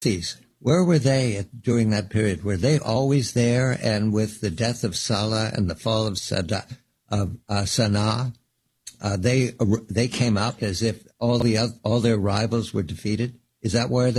Where were they during that period? Were they always there? And with the death of Salah and the fall of Sana'a, they came out as if all their rivals were defeated. Is that where